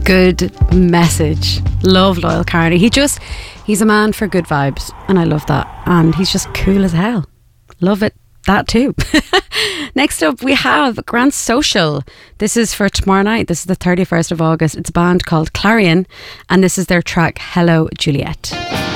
good message. Love Loyal Carney. He's a man for good vibes, and I love that. And he's just cool as hell. Love it. That too. Next up we have Grand Social. This is for tomorrow night. This is the 31st of August. It's a band called Clarion, and this is their track Hello Juliet.